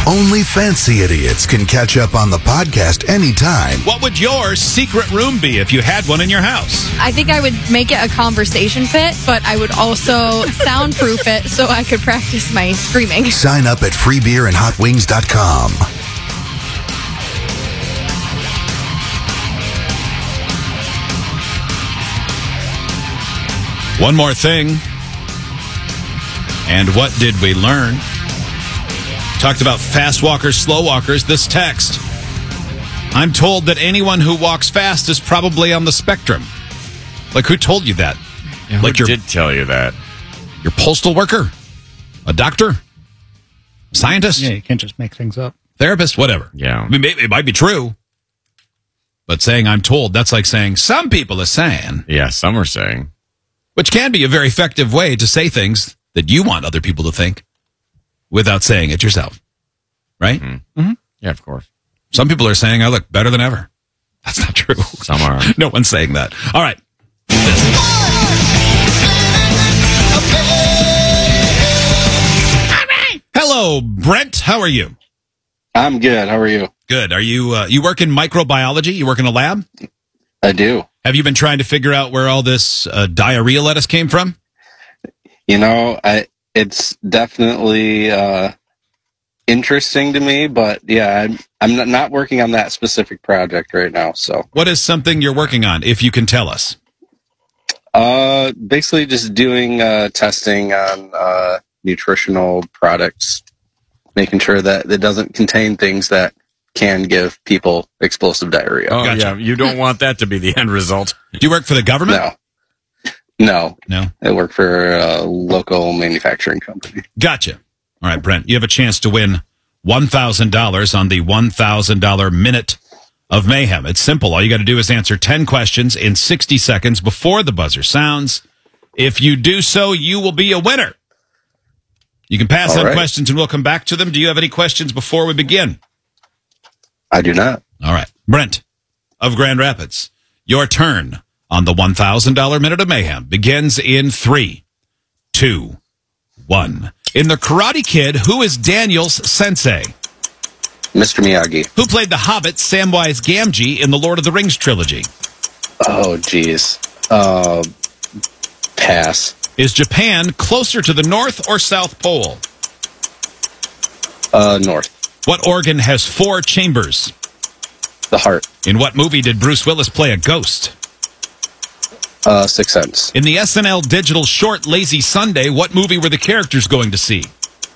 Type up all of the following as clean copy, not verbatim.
Only fancy idiots can catch up on the podcast anytime. What would your secret room be if you had one in your house? I think I would make it a conversation pit, but I would also soundproof it so I could practice my screaming. Sign up at freebeerandhotwings.com. One more thing. And what did we learn? Talked about fast walkers, slow walkers. This text. I'm told that anyone who walks fast is probably on the spectrum. Like, who told you that? Yeah, like who did tell you that? Your postal worker? A doctor? Scientist? Yeah, you can't just make things up. Therapist? Whatever. Yeah. I mean, it might be true. But saying I'm told, that's like saying some people are saying. Yeah, some are saying. Which can be a very effective way to say things that you want other people to think without saying it yourself. Right? Mm-hmm. Mm-hmm. Yeah, of course. Some people are saying I look better than ever. That's not true. Some are. No one's saying that. All right. Hello, Brent. How are you? I'm good. How are you? Good. Are you you work in microbiology? You work in a lab? I do. Have you been trying to figure out where all this diarrhea lettuce came from? You know, it's definitely interesting to me, but yeah, I'm not working on that specific project right now. So, what is something you're working on, if you can tell us? Basically just doing testing on nutritional products, making sure that it doesn't contain things that can give people explosive diarrhea. Oh, Gotcha. yeah. You don't want that to be the end result. Do you work for the government? No. No? I work for a local manufacturing company. Gotcha. All right, Brent, you have a chance to win $1,000 on the $1,000 Minute of Mayhem. It's simple. All you got to do is answer 10 questions in 60 seconds before the buzzer sounds. If you do so, you will be a winner. You can pass on questions and we'll come back to them. Do you have any questions before we begin? I do not. All right. Brent of Grand Rapids, your turn on the $1,000 Minute of Mayhem begins in 3, 2, 1. In The Karate Kid, who is Daniel's sensei? Mr. Miyagi. Who played the Hobbit Samwise Gamgee in the Lord of the Rings trilogy? Oh, geez. Pass. Is Japan closer to the North or South Pole? North. What organ has 4 chambers? The heart. In what movie did Bruce Willis play a ghost? Sixth Sense. In the SNL digital short Lazy Sunday, what movie were the characters going to see?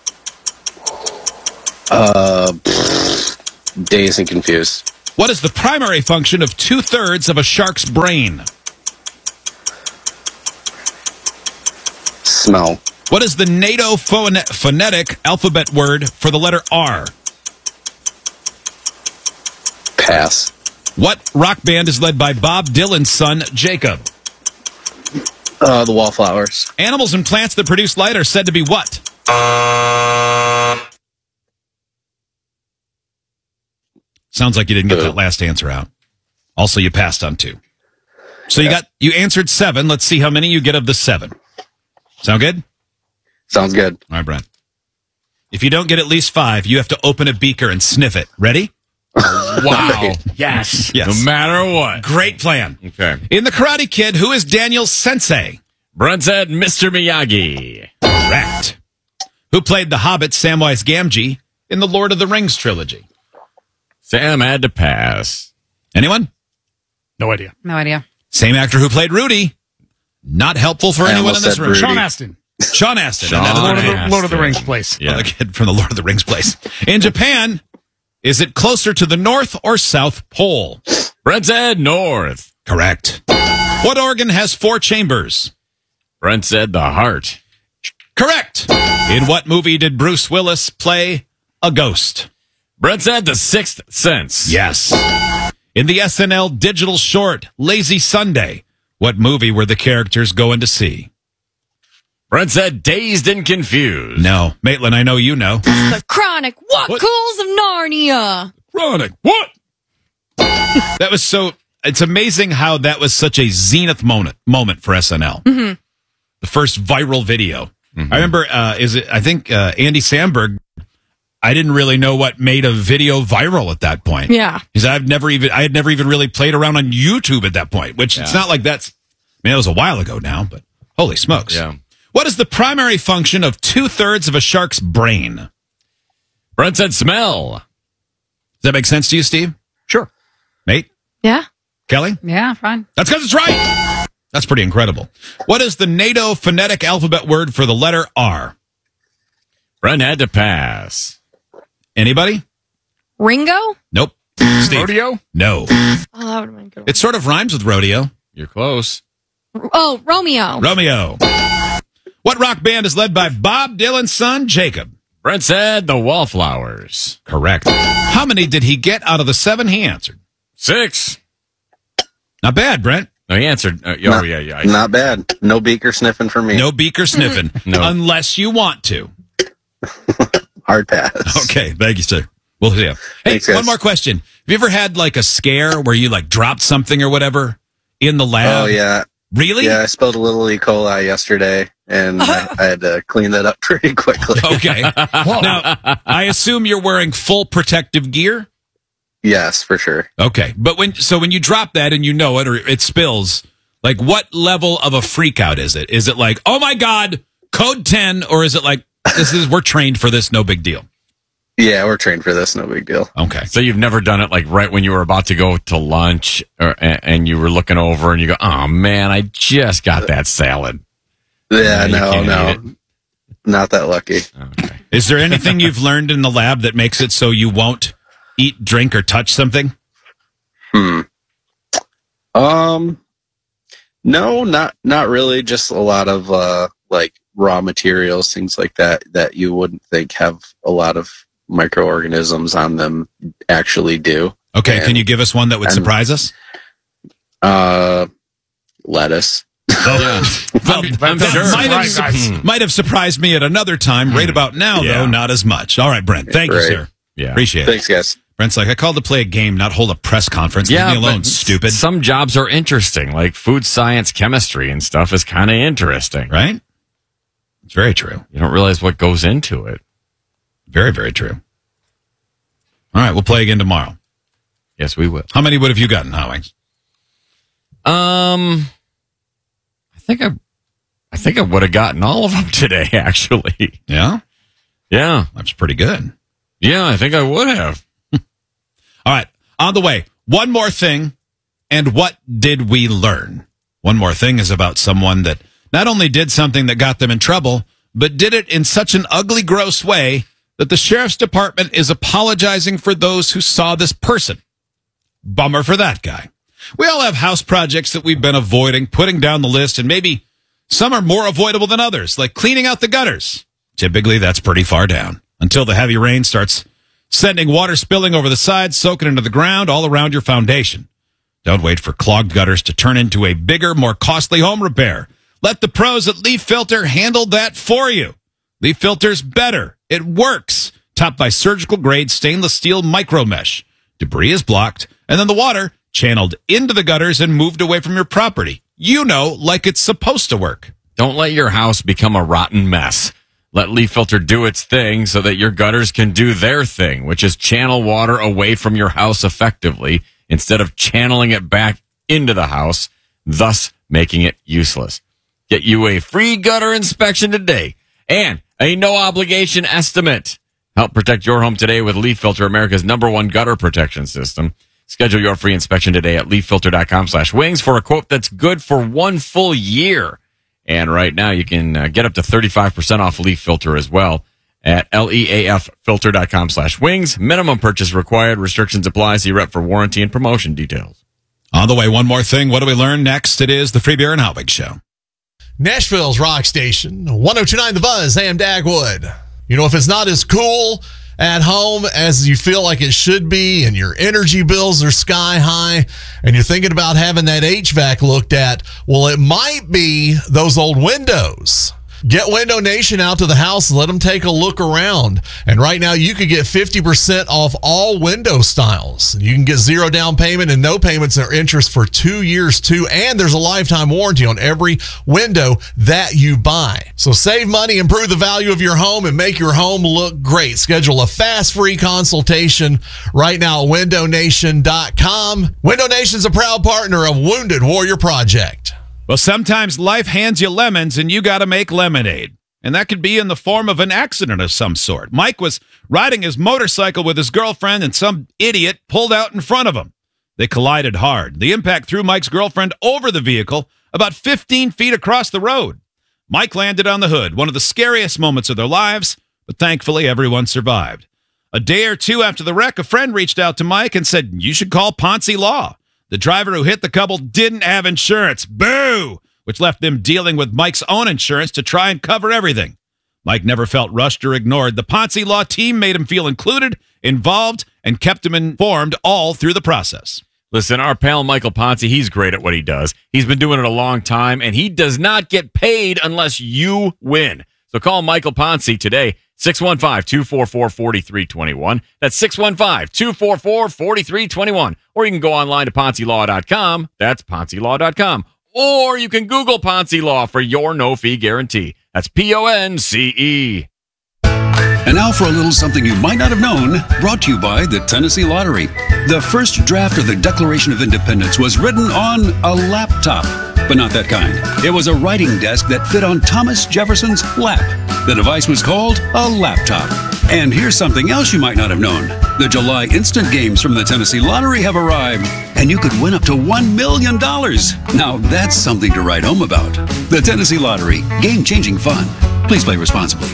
Dazed and Confused. What is the primary function of 2/3 of a shark's brain? Smell. What is the NATO phonetic alphabet word for the letter R? Pass. What rock band is led by Bob Dylan's son, Jacob? The Wallflowers. Animals and plants that produce light are said to be what? Sounds like you didn't get that last answer out. Also, you passed on 2. So you answered 7. Let's see how many you get of the 7. Sound good? Sounds good. All right, Brent. If you don't get at least 5, you have to open a beaker and sniff it. Ready? Wow. Yes. Yes. No matter what. Great plan. Okay. In The Karate Kid, who is Daniel's sensei? Brent said Mr. Miyagi. Correct. Who played the Hobbit Samwise Gamgee in the Lord of the Rings trilogy? Sam had to pass. Anyone? No idea. No idea. Same actor who played Rudy. Not helpful for anyone in this room. Rudy. Sean Astin. Sean Astin. Lord of the Rings place. Yeah. The kid from the Lord of the Rings place. In Japan, is it closer to the North or South Pole? Brent said North. Correct. What organ has 4 chambers? Brent said the heart. Correct. In what movie did Bruce Willis play a ghost? Brent said the Sixth Sense. Yes. In the SNL digital short, Lazy Sunday, what movie were the characters going to see? Brent said Dazed and Confused. No. Maitland, I know you know. The Chronic. What Ghouls of Narnia? Chronic. What? That was so... It's amazing how that was such a zenith moment for SNL. Mm-hmm. The first viral video. Mm-hmm. I remember, I think Andy Samberg I didn't really know what made a video viral at that point. Yeah. Because I had never even really played around on YouTube at that point, which it's not like that's, I mean, it was a while ago now, but holy smokes. Yeah. What is the primary function of 2/3 of a shark's brain? Brent said smell. Does that make sense to you, Steve? Sure. Mate? Yeah. Kelly? Yeah, fine. That's because it's right. That's pretty incredible. What is the NATO phonetic alphabet word for the letter R? Brent had to pass. Anybody? Ringo? Nope. Steve? Rodeo? No. Oh, that would have been a good one. It sort of rhymes with rodeo. You're close. Oh, Romeo. Romeo. What rock band is led by Bob Dylan's son, Jacob? Brent said the Wallflowers. Correct. How many did he get out of the 7 he answered? 6. Not bad, Brent. No, he answered. Yeah. Not bad. No beaker sniffing for me. No beaker sniffing. No. Unless you want to. Hard pass. Okay, thank you, sir. We'll see you. Hey, Thanks, guys. one more question. Have you ever had like a scare where you like dropped something or whatever in the lab? Oh, yeah. Really? Yeah, I spilled a little E. coli yesterday, and I had to clean that up pretty quickly. Okay. Now, I assume you're wearing full protective gear? Yes, for sure. Okay. But when you drop that and you know it or it spills, like what level of a freak out is it? Is it like, oh my God, code 10, or is it like we're trained for this, no big deal? Yeah, we're trained for this. No big deal. Okay. So you've never done it like right when you were about to go to lunch and you were looking over and you go, oh man, I just got that salad. Yeah, You can't eat no. Not that lucky. Okay. Is there anything you've learned in the lab that makes it so you won't eat, drink, or touch something? No, not really. Just a lot of like raw materials, things like that you wouldn't think have a lot of microorganisms on them actually do. Okay, And- can you give us one that would surprise us? Lettuce. Yeah. Well, I'm that sure. might have surprised me at another time. Right about now, Yeah. though, not as much. All right, Brent. Thank you, Right. sir. Yeah. Appreciate it. Thanks, guys. Brent's like, I called to play a game, not hold a press conference. Leave me alone, but stupid. Some jobs are interesting, like food science, chemistry, and stuff is kind of interesting. Right? It's very true. You don't realize what goes into it. Very, very true. All right, we'll play again tomorrow. Yes, we will. How many would have you gotten, Howings? I think I would have gotten all of them today, actually. Yeah? Yeah. That's pretty good. Yeah, I think I would have. All right, on the way. One more thing, and what did we learn? One more thing is about someone that not only did something that got them in trouble, but did it in such an ugly, gross way that the sheriff's department is apologizing for those who saw this person. Bummer for that guy. We all have house projects that we've been avoiding, putting down the list, and maybe some are more avoidable than others, like cleaning out the gutters. Typically, that's pretty far down until the heavy rain starts sending water spilling over the sides, soaking into the ground all around your foundation. Don't wait for clogged gutters to turn into a bigger, more costly home repair. Let the pros at Leaf Filter handle that for you. Leaf Filter's better. It works. Topped by surgical grade stainless steel micro mesh. Debris is blocked, and then the water channeled into the gutters and moved away from your property. You know, like it's supposed to work. Don't let your house become a rotten mess. Let Leaf Filter do its thing so that your gutters can do their thing, which is channel water away from your house effectively instead of channeling it back into the house, thus making it useless. Get you a free gutter inspection today and a no-obligation estimate. Help protect your home today with Leaf Filter, America's #1 gutter protection system. Schedule your free inspection today at leaffilter.com/wings for a quote that's good for 1 full year. And right now you can get up to 35% off Leaf Filter as well at leaffilter.com/wings. Minimum purchase required. Restrictions apply. See rep for warranty and promotion details. On the way, one more thing. What do we learn next? It is the Free Beer and Howbig Show. Nashville's rock station, 102.9 The Buzz, Sam Dagwood. You know, if it's not as cool at home as you feel like it should be and your energy bills are sky high and you're thinking about having that HVAC looked at, well, it might be those old windows. Get Window Nation out to the house and let them take a look around. And right now, you could get 50% off all window styles. You can get 0 down payment and no payments or interest for 2 years, too. And there's a lifetime warranty on every window that you buy. So save money, improve the value of your home, and make your home look great. Schedule a fast, free consultation right now at windownation.com. Window Nation's a proud partner of Wounded Warrior Project. Well, sometimes life hands you lemons and you got to make lemonade. And that could be in the form of an accident of some sort. Mike was riding his motorcycle with his girlfriend and some idiot pulled out in front of him. They collided hard. The impact threw Mike's girlfriend over the vehicle about 15 feet across the road. Mike landed on the hood, one of the scariest moments of their lives, but thankfully everyone survived. A day or two after the wreck, a friend reached out to Mike and said, "You should call Ponzi Law." The driver who hit the couple didn't have insurance. Boo! Which left them dealing with Mike's own insurance to try and cover everything. Mike never felt rushed or ignored. The Ponzi Law team made him feel included, involved, and kept him informed all through the process. Listen, our pal Michael Ponzi, he's great at what he does. He's been doing it a long time, and he does not get paid unless you win. So call Michael Ponzi today, 615-244-4321. That's 615-244-4321. Or you can go online to PonziLaw.com. That's PonziLaw.com. Or you can Google Ponzi Law for your no-fee guarantee. That's Ponce. And now for a little something you might not have known, brought to you by the Tennessee Lottery. The first draft of the Declaration of Independence was written on a laptop, but not that kind. It was a writing desk that fit on Thomas Jefferson's lap. The device was called a laptop. And here's something else you might not have known. The July instant games from the Tennessee Lottery have arrived, and you could win up to $1 million. Now that's something to write home about. The Tennessee Lottery, game-changing fun. Please play responsibly.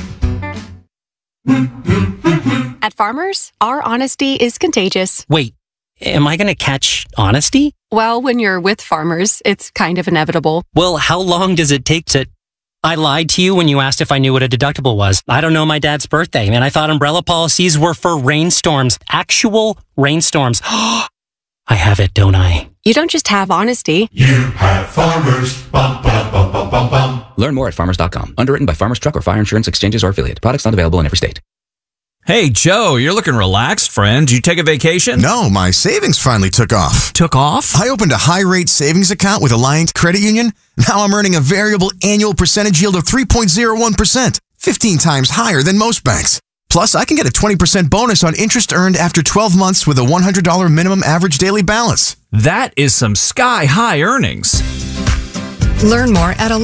At Farmers, our honesty is contagious. Wait, am I going to catch honesty? Well, when you're with Farmers, it's kind of inevitable. Well, how long does it take to... I lied to you when you asked if I knew what a deductible was. I don't know my dad's birthday, and I thought umbrella policies were for rainstorms. Actual rainstorms. I have it, don't I? You don't just have honesty. You have Farmers. Bum, bum, bum, bum, bum, bum. Learn more at farmers.com. Underwritten by Farmers Truck or Fire Insurance Exchanges or affiliate. Products not available in every state. Hey, Joe, you're looking relaxed, friend. Did you take a vacation? No, my savings finally took off. Took off? I opened a high-rate savings account with Alliant Credit Union. Now I'm earning a variable annual percentage yield of 3.01%, 15 times higher than most banks. Plus, I can get a 20% bonus on interest earned after 12 months with a $100 minimum average daily balance. That is some sky-high earnings. Learn more at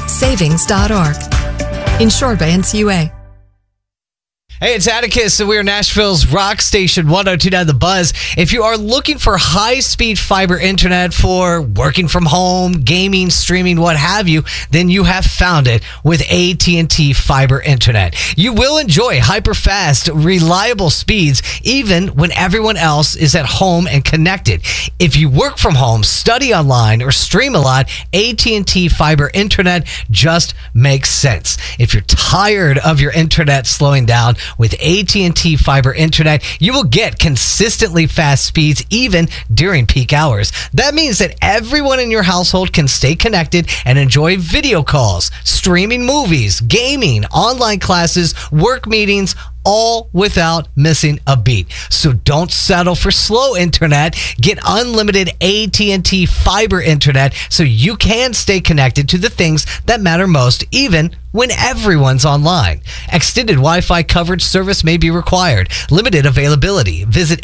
AlliantSavings.org. Insured by NCUA. Hey, it's Atticus, and we are Nashville's rock station 102.9 The Buzz. If you are looking for high-speed fiber internet for working from home, gaming, streaming, what have you, then you have found it with AT&T Fiber Internet. You will enjoy hyper-fast, reliable speeds, even when everyone else is at home and connected. If you work from home, study online, or stream a lot, AT&T Fiber Internet just makes sense. If you're tired of your internet slowing down, with AT&T Fiber Internet, you will get consistently fast speeds even during peak hours. That means that everyone in your household can stay connected and enjoy video calls, streaming movies, gaming, online classes, work meetings, all without missing a beat. So don't settle for slow internet. Get unlimited AT&T Fiber Internet so you can stay connected to the things that matter most, even when everyone's online. Extended Wi-Fi coverage service may be required. Limited availability. Visit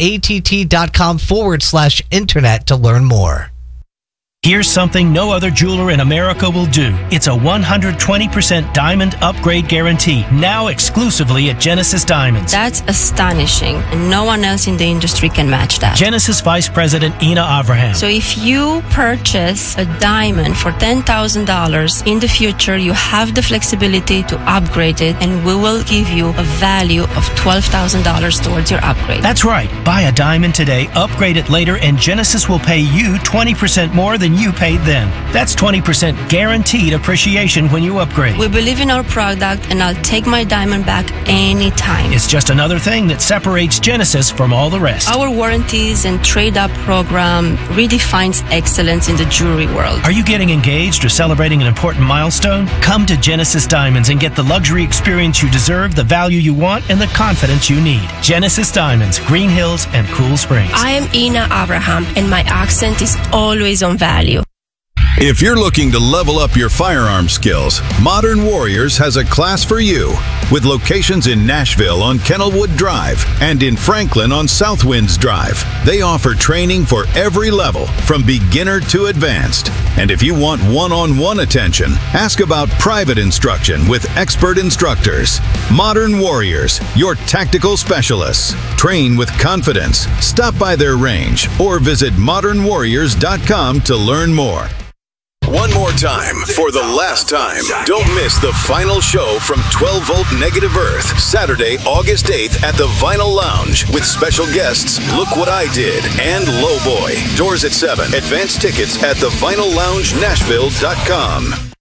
att.com/internet to learn more. Here's something no other jeweler in America will do. It's a 120% diamond upgrade guarantee, now exclusively at Genesis Diamonds. That's astonishing, and no one else in the industry can match that. Genesis Vice President Ina Avraham. So if you purchase a diamond for $10,000, in the future you have the flexibility to upgrade it, and we will give you a value of $12,000 towards your upgrade. That's right. Buy a diamond today, upgrade it later, and Genesis will pay you 20% more than than you paid then. That's 20% guaranteed appreciation when you upgrade. We believe in our product, and I'll take my diamond back anytime. It's just another thing that separates Genesis from all the rest. Our warranties and trade-up program redefines excellence in the jewelry world. Are you getting engaged or celebrating an important milestone? Come to Genesis Diamonds and get the luxury experience you deserve, the value you want, and the confidence you need. Genesis Diamonds, Green Hills, and Cool Springs. I am Ina Abraham, and my accent is always on value. If you're looking to level up your firearm skills, Modern Warriors has a class for you. With locations in Nashville on Kennelwood Drive and in Franklin on Southwinds Drive, they offer training for every level, from beginner to advanced. And if you want one-on-one attention, ask about private instruction with expert instructors. Modern Warriors, your tactical specialists. Train with confidence. Stop by their range or visit modernwarriors.com to learn more. One more time, for the last time, don't miss the final show from 12 Volt Negative Earth, Saturday, August 8th at the Vinyl Lounge with special guests Look What I Did and Lowboy. Doors at 7. Advance tickets at thevinylloungenashville.com.